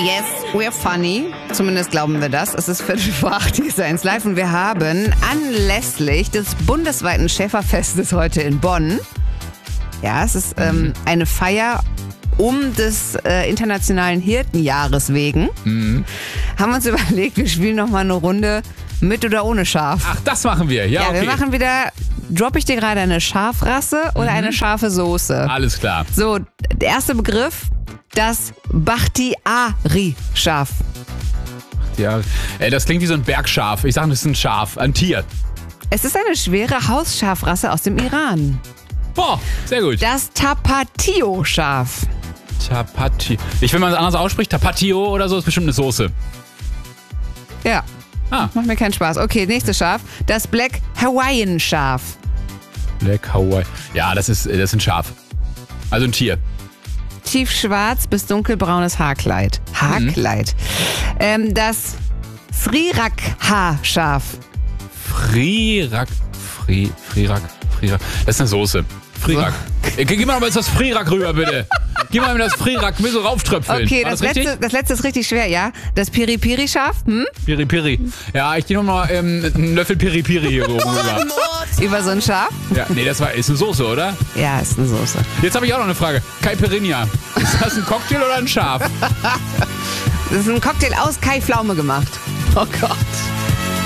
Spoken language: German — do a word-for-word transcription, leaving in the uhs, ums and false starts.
Yes, we're funny. Zumindest glauben wir das. Es ist Viertel vor acht, hier ist eins live und wir haben anlässlich des bundesweiten Schäferfestes heute in Bonn, ja, es ist ähm, eine Feier um des äh, internationalen Hirtenjahres wegen, mhm. haben wir uns überlegt, wir spielen nochmal eine Runde mit oder ohne Schaf. Ach, das machen wir, ja, Ja, okay. wir machen wieder, droppe ich dir gerade eine Schafrasse oder Mhm. eine scharfe Soße? Alles klar. So, der erste Begriff, das Bakhtiari-Schaf. Ja, äh, das klingt wie so ein Bergschaf. Ich sage, das ist ein Schaf, ein Tier. Es ist eine schwere Hausschafrasse aus dem Iran. Boah, sehr gut. Das Tapatio-Schaf. Tapatio. Ich, wenn man es anders ausspricht, Tapatio oder so, ist bestimmt eine Soße. Ja, Ah, macht mir keinen Spaß. Okay, nächstes Schaf. Das Black Hawaiian-Schaf. Black Hawaii. Ja, das ist, das ist ein Schaf. Also ein Tier. Tiefschwarz bis dunkelbraunes Haarkleid. Haarkleid. Mhm. Ähm, das Srirakha-Schaf. Frirak. Fri, Frirak. Frirak. Das ist eine Soße. Frirak. So. Gib mal mal das Frirak rüber, bitte. Gib mal mir das Frirak, mir so rauftröpfeln. Okay, War das, das, richtig? letzte, das letzte ist richtig schwer, ja. Das Piri-Piri-Schaf, hm? Piri Piri. Ja, ich gehe nochmal ähm, einen Löffel Piri Piri hier oben rüber. Über so ein Schaf? Ja, nee, das war, ist eine Soße, oder? Ja, ist eine Soße. Jetzt habe ich auch noch eine Frage. Caipirinha. Ist das ein Cocktail oder ein Schaf? Das ist ein Cocktail aus Kai Pflaume gemacht. Oh Gott.